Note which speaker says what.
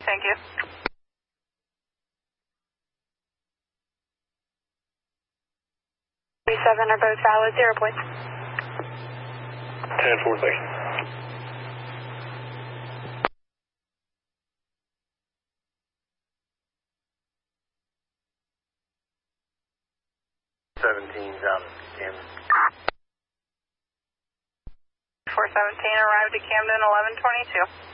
Speaker 1: Thank you. 37 are both valid, 0 points.
Speaker 2: 10-4, thank you.
Speaker 3: out of Camden.
Speaker 1: 417 arrived at Camden 1122.